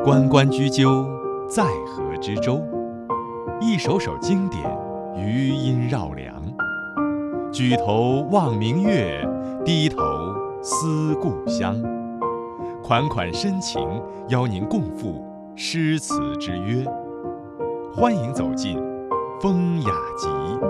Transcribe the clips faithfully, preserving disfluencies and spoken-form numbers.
关关雎鸠，在河之洲。一首首经典，余音绕梁。举头望明月，低头思故乡。款款深情，邀您共赴诗词之约。欢迎走进风雅集。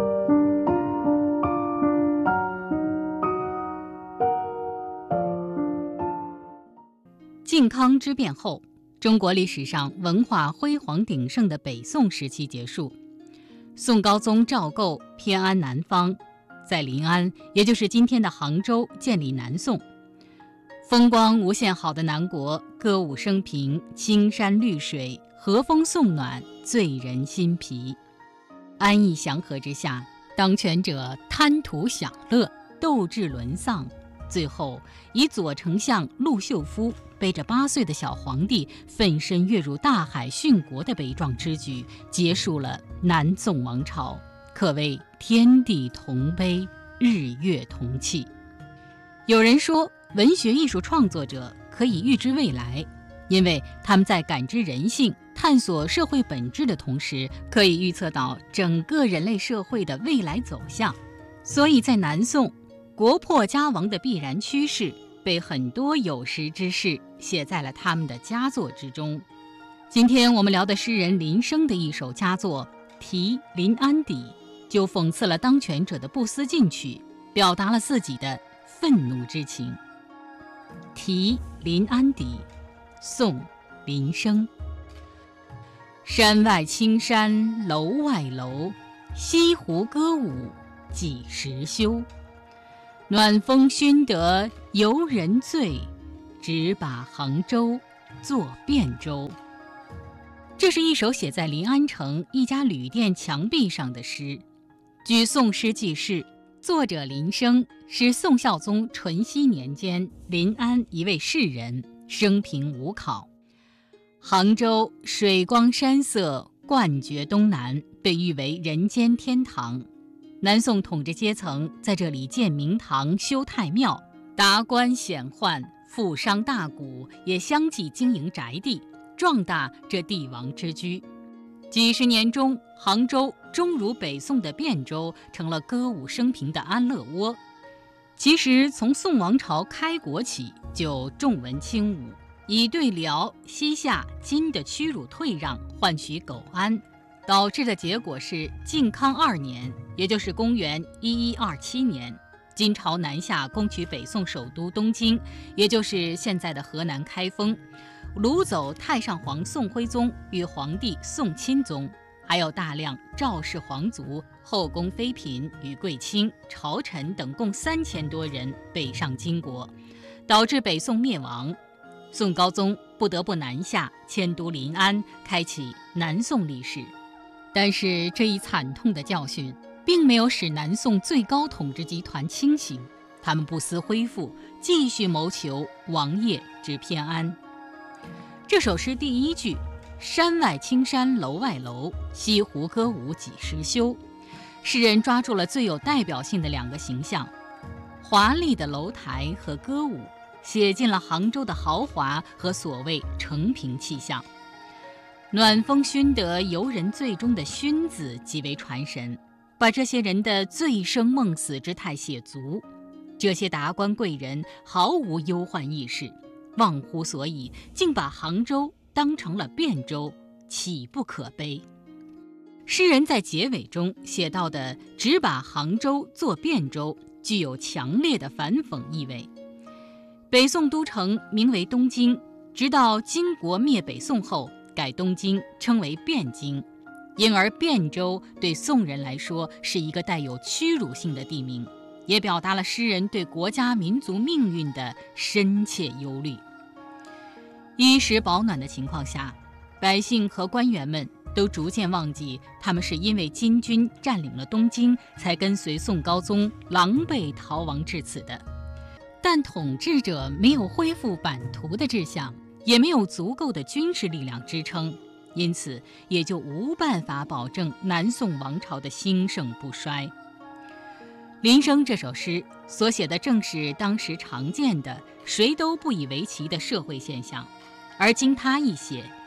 靖康之变后，中国历史上文化辉煌鼎盛的北宋时期结束。宋高宗赵构偏安南方，在临安，也就是今天的杭州建立南宋。风光无限好的南国，歌舞升平，青山绿水，和风送暖，醉人心脾。安逸祥和之下，当权者贪图享乐，斗志沦丧，最后以左丞相陆秀夫背着八岁的小皇帝奋身跃入大海殉国的悲壮之举，结束了南宋王朝，可谓天地同悲，日月同泣。有人说，文学艺术创作者可以预知未来，因为他们在感知人性、探索社会本质的同时，可以预测到整个人类社会的未来走向。所以在南宋，国破家亡的必然趋势被很多有识之士写在了他们的佳作之中。今天我们聊的诗人林升的一首佳作《题临安邸》，就讽刺了当权者的不思进取，表达了自己的愤怒之情。《题临安邸》，宋·林升。山外青山楼外楼，西湖歌舞几时休？暖风熏得游人醉，只把杭州作汴州。这是一首写在临安城一家旅店墙壁上的诗。据《宋诗纪事》，作者林升是宋孝宗淳熙年间临安一位士人，生平无考。杭州水光山色，冠绝东南，被誉为人间天堂。南宋统治阶层在这里建明堂、修太庙，达官显宦、富商大贾也相继经营宅地，壮大这帝王之居。几十年中，杭州终如北宋的汴州，成了歌舞升平的安乐窝。其实从宋王朝开国起，就重文轻武，以对辽、西夏、金的屈辱退让换取苟安，导致的结果是靖康二年，也就是公元一一二七年，金朝南下攻取北宋首都东京，也就是现在的河南开封，掳走太上皇宋徽宗与皇帝宋钦宗，还有大量赵氏皇族、后宫妃嫔与贵卿、朝臣等共三千多人北上金国，导致北宋灭亡。宋高宗不得不南下迁都临安，开启南宋历史。但是这一惨痛的教训并没有使南宋最高统治集团清醒，他们不思恢复，继续谋求王业之偏安。这首诗第一句“山外青山楼外楼，西湖歌舞几时休”，诗人抓住了最有代表性的两个形象：华丽的楼台和歌舞，写进了杭州的豪华和所谓承平气象。暖风熏得游人醉中的熏字极为传神，把这些人的醉生梦死之态写足。这些达官贵人毫无忧患意识，忘乎所以，竟把杭州当成了汴州，岂不可悲？诗人在结尾中写到的“只把杭州作汴州”，具有强烈的反讽意味。北宋都城名为东京，直到金国灭北宋后，改东京称为汴京，因而汴州对宋人来说是一个带有屈辱性的地名，也表达了诗人对国家民族命运的深切忧虑。衣食保暖的情况下，百姓和官员们都逐渐忘记他们是因为金军占领了东京，才跟随宋高宗狼狈逃亡至此的。但统治者没有恢复版图的志向，也没有足够的军事力量支撑，因此也就无办法保证南宋王朝的兴盛不衰。林升这首诗所写的正是当时常见的谁都不以为奇的社会现象，而经他一写，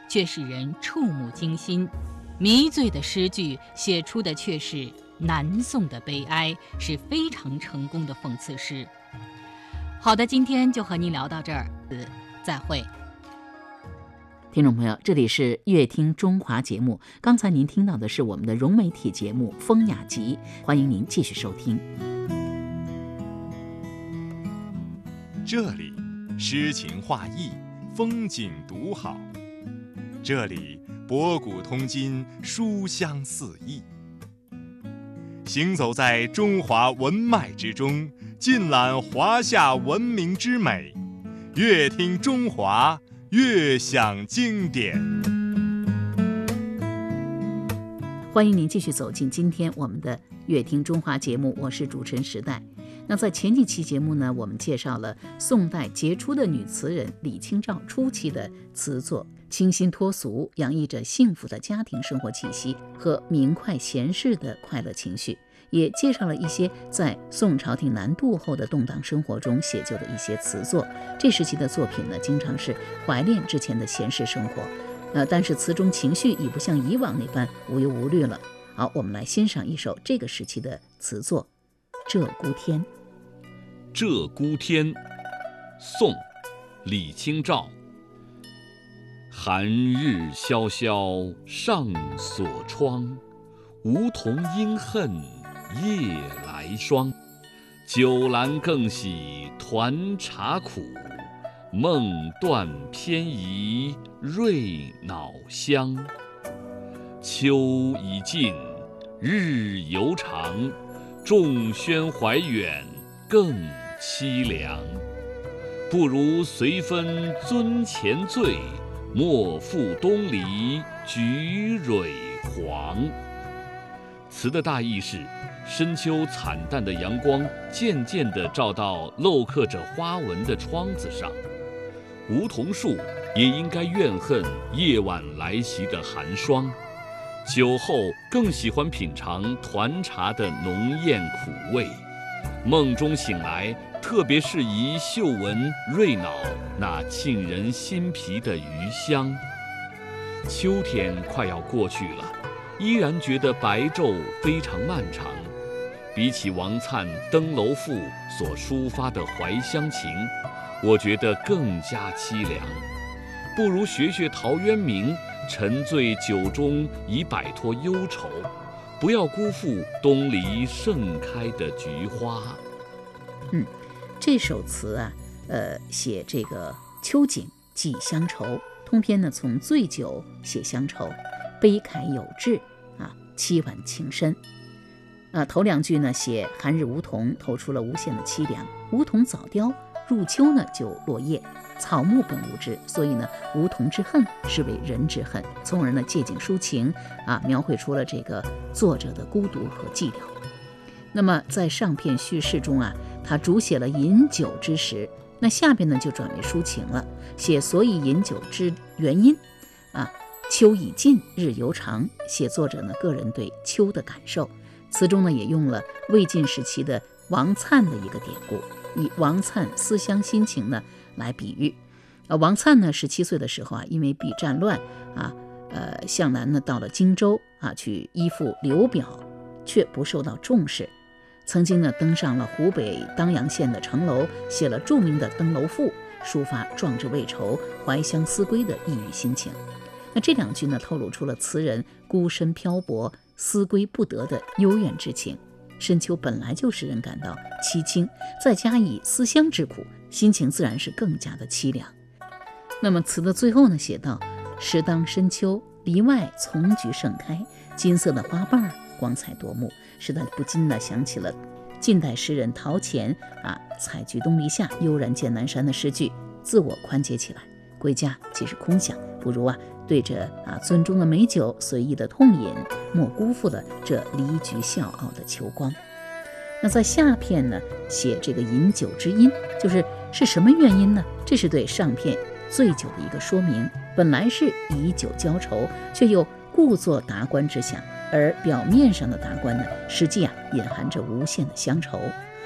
却使人触目惊心。迷醉的诗句写出的却是南宋的悲哀，是非常成功的讽刺诗。好的，今天就和您聊到这儿，再会。 听众朋友，这里是乐听中华节目，刚才您听到的是我们的融媒体节目《风雅集》，欢迎您继续收听。 这里诗情画意，风景独好，这里博古通今，书香四溢。行走在中华文脉之中，尽览华夏文明之美，乐听中华，乐享经典。 欢迎您继续走进今天我们的乐听中华节目，我是主持人时代。那在前几期节目呢，我们介绍了宋代杰出的女词人李清照初期的词作，清新脱俗，洋溢着幸福的家庭生活气息和明快闲适的快乐情绪，也介绍了一些在宋朝廷南渡后的动荡生活中写就的一些词作。这时期的作品呢，经常是怀恋之前的闲适生活，呃，但是词中情绪已不像以往那般无忧无虑了。好，我们来欣赏一首这个时期的词作《鹧鸪天》。 鹧鸪天，宋，李清照。寒日萧萧上锁窗，梧桐阴恨夜来霜。酒阑更喜团茶苦，梦断偏移瑞脑香。秋已尽，日犹长，众喧怀远，更凄凉。不如随分樽前醉，莫负东篱菊蕊黄。词的大意是，深秋惨淡的阳光渐渐地照到镂刻着花纹的窗子上，梧桐树也应该怨恨夜晚来袭的寒霜。酒后更喜欢品尝团茶的浓艳苦味，梦中醒来特别适宜嗅闻瑞脑那沁人心脾的余香。秋天快要过去了，依然觉得白昼非常漫长。比起王粲《登楼赋》所抒发的怀乡情，我觉得更加凄凉。不如学学陶渊明，沉醉酒中以摆脱忧愁，不要辜负东篱盛开的菊花。 嗯，这首词啊，呃，写这个秋景寄乡愁，通篇呢从醉酒写乡愁，悲慨有致啊，凄婉情深。啊，头两句呢写寒日梧桐，透出了无限的凄凉。梧桐早凋，入秋呢就落叶。草木本无知，所以呢，梧桐之恨是为人之恨，从而呢借景抒情啊，描绘出了这个作者的孤独和寂寥。那么在上片叙事中啊，他主写了饮酒之时，那下边呢就转为抒情了，写所以饮酒之原因啊。秋已尽，日犹长，写作者呢个人对秋的感受。词中呢也用了魏晋时期的王粲的一个典故，以王粲思乡心情呢来比喻。呃，王粲呢十七岁的时候啊，因为避战乱啊，呃，向南呢到了荆州啊，去依附刘表，却不受到重视。曾经呢登上了湖北当阳县的城楼，写了著名的《登楼赋》，抒发壮志未酬、怀乡思归的抑郁心情。那这两句呢，透露出了词人孤身漂泊、思归不得的幽怨之情。深秋本来就使人感到凄清，再加以思乡之苦，心情自然是更加的凄凉。那么词的最后呢，写道：时当深秋，篱外丛菊盛开，金色的花瓣光彩夺目，使他不禁地想起了近代诗人陶潜啊“采菊东篱下，悠然见南山”的诗句，自我宽解起来。归家即是空想，不如啊对着啊樽中的美酒随意的痛饮，莫辜负了这离菊笑傲的秋光。那在下片呢，写这个饮酒之因，就是是什么原因呢？这是对上片醉酒的一个说明。本来是以酒浇愁，却又故作达观之想，而表面上的达观呢，实际啊隐含着无限的乡愁。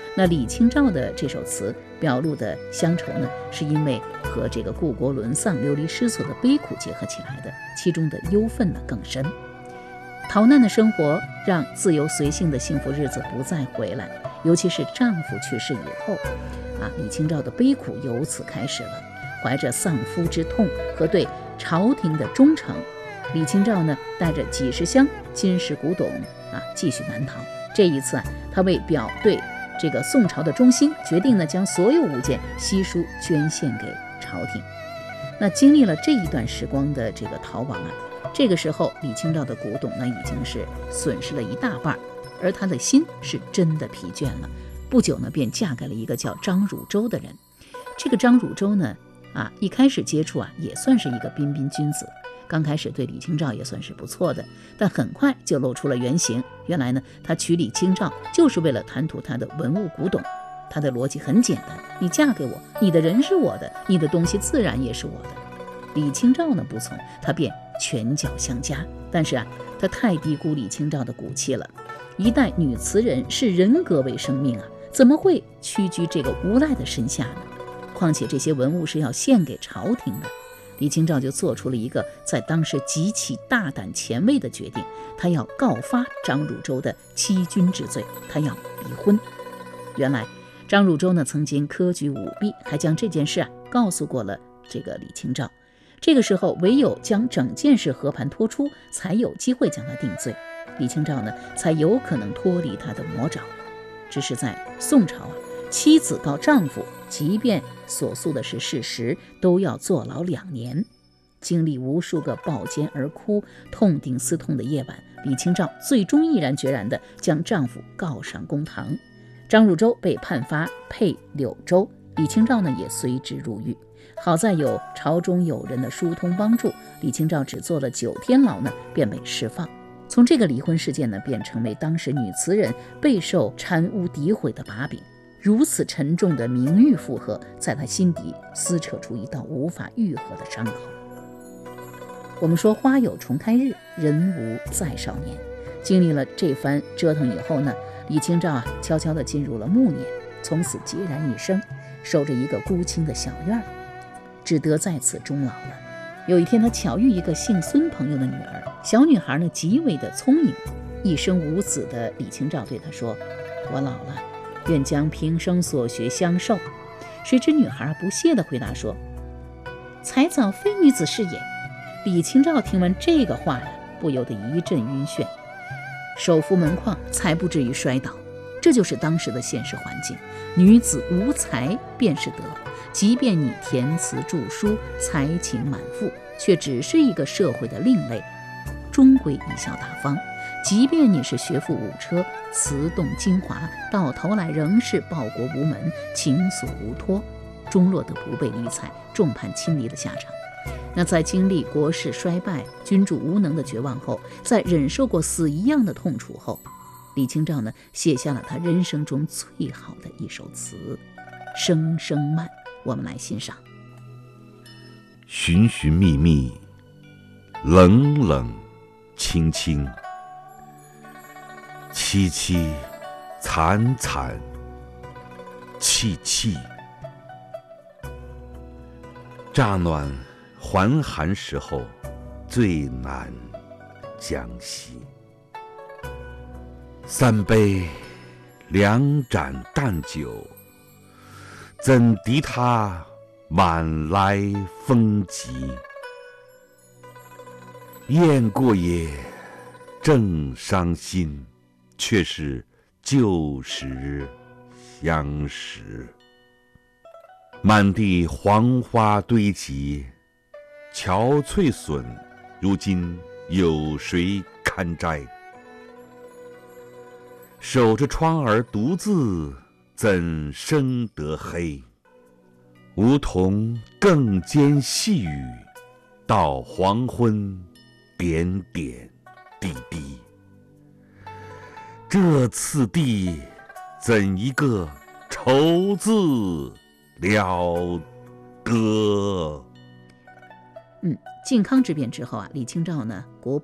那李清照的这首词表露的乡愁呢，是因为和这个故国沦丧、流离失所的悲苦结合起来的，其中的忧愤呢更深。逃难的生活让自由随性的幸福日子不再回来，尤其是丈夫去世以后啊，李清照的悲苦由此开始了。怀着丧夫之痛和对朝廷的忠诚，李清照呢带着几十箱金石古董啊继续南逃。这一次啊，他为表对这个宋朝的忠心，决定呢将所有物件悉数捐献给朝廷。那经历了这一段时光的这个逃亡啊，这个时候李清照的古董呢已经是损失了一大半，而她的心是真的疲倦了。不久呢，便嫁给了一个叫张汝舟的人。这个张汝舟呢啊，一开始接触啊，也算是一个彬彬君子。刚开始对李清照也算是不错的，但很快就露出了原形。原来呢，他娶李清照就是为了贪图他的文物古董。他的逻辑很简单：你嫁给我，你的人是我的，你的东西自然也是我的。李清照呢不从，他便拳脚相加。但是啊，他太低估李清照的骨气了。一代女词人视人格为生命啊，怎么会屈居这个无赖的身下呢？况且这些文物是要献给朝廷的，李清照就做出了一个在当时极其大胆前卫的决定，她要告发张汝舟的欺君之罪，她要离婚。原来张汝舟呢曾经科举舞弊，还将这件事啊告诉过了这个李清照。这个时候唯有将整件事和盘托出，才有机会将他定罪，李清照呢才有可能脱离他的魔爪。只是在宋朝啊，妻子告丈夫，即便所诉的是事实，都要坐牢两年。经历无数个抱肩而哭、痛定思痛的夜晚，李清照最终毅然决然地将丈夫告上公堂。张汝舟被判罚配柳州，李清照呢也随之入狱。好在有朝中友人的疏通帮助，李清照只坐了九天牢呢，便被释放。从这个离婚事件呢，便成为当时女词人备受谗污诋毁的把柄。如此沉重的名誉负荷，在她心底撕扯出一道无法愈合的伤口。我们说花有重开日，人无再少年。经历了这番折腾以后呢，李清照啊，悄悄地进入了暮年，从此孑然一生，守着一个孤清的小院，只得在此终老了。有一天，他巧遇一个姓孙朋友的女儿，小女孩呢极为的聪颖，一生无子的李清照对她说：“我老了，愿将平生所学相授。”谁知女孩不屑地回答说：“才早非女子是也。”李清照听完这个话呀，不由得一阵晕眩，手扶门框才不至于摔倒。这就是当时的现实环境，女子无才便是德。即便你填词著书，才情满腹，却只是一个社会的另类，终归贻笑大方。即便你是学富五车，词动精华，到头来仍是报国无门，情所无托，终落得不被理睬，众叛亲离的下场。那在经历国势衰败、君主无能的绝望后，在忍受过死一样的痛楚后，李清照呢写下了他人生中最好的一首词《声声慢》，我们来欣赏。 寻寻觅觅，冷冷清清，凄凄惨惨戚戚，乍暖还寒时候，最难将息。三杯两盏淡酒，怎敌他晚来风急？雁过也，正伤心，却是旧时相识。满地黄花堆积，憔悴损，如今有谁堪摘？守着窗儿独自，怎生得黑？梧桐更兼细雨，到黄昏点点滴滴。这次第，怎一个愁字了得！ 嗯，靖康之变之后啊，李清照呢国破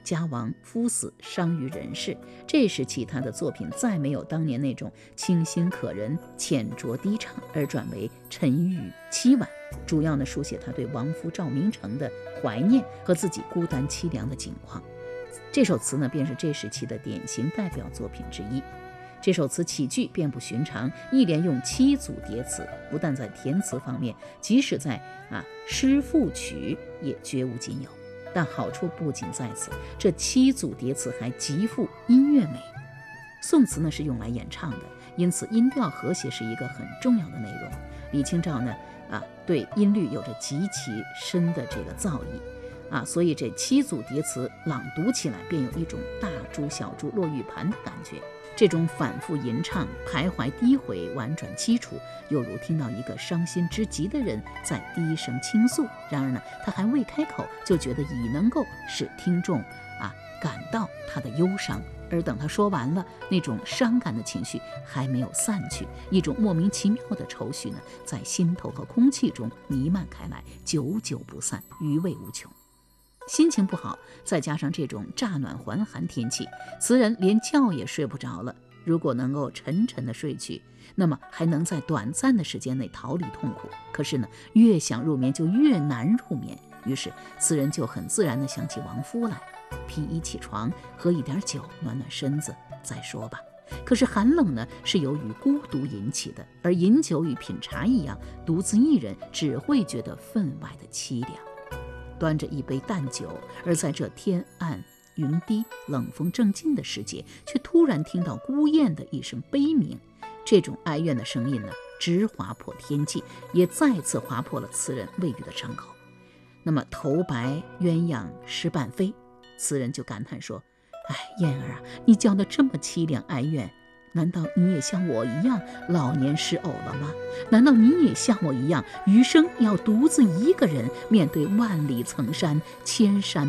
家亡夫死，伤于人世。这时期他的作品再没有当年那种清新可人、浅拙低唱，而转为沉郁凄婉，主要呢书写他对亡夫赵明诚的怀念和自己孤单凄凉的境况。这首词呢便是这时期的典型代表作品之一。这首词起句便不寻常，一连用七组叠词，不但在填词方面，即使在啊诗赋曲也绝无仅有。但好处不仅在此，这七组叠词还极富音乐美。宋词呢是用来演唱的，因此音调和谐是一个很重要的内容。李清照呢啊对音律有着极其深的这个造诣啊，所以这七组叠词朗读起来便有一种大珠小珠落玉盘的感觉。这种反复吟唱、徘徊低回、婉转凄楚，犹如听到一个伤心之极的人在低声倾诉。然而呢，他还未开口，就觉得已能够使听众啊感到他的忧伤。而等他说完了，那种伤感的情绪还没有散去，一种莫名其妙的愁绪呢，在心头和空气中弥漫开来，久久不散，余味无穷。心情不好，再加上这种乍暖还寒天气，词人连觉也睡不着了。如果能够沉沉的睡去，那么还能在短暂的时间内逃离痛苦。可是呢，越想入眠就越难入眠，于是词人就很自然地想起亡夫来，披衣起床，喝一点酒，暖暖身子，再说吧。可是寒冷呢，是由于孤独引起的，而饮酒与品茶一样，独自一人只会觉得分外的凄凉。端着一杯淡酒，而在这天暗云低、冷风正劲的时节，却突然听到孤雁的一声悲鸣。这种哀怨的声音呢，直划破天际，也再次划破了词人未愈的伤口。那么头白鸳鸯失半飞，词人就感叹说：哎，燕儿啊，你叫得这么凄凉哀怨，难道你也像我一样老年失偶了吗？难道你也像我一样，余生要独自一个人面对万里层山，千山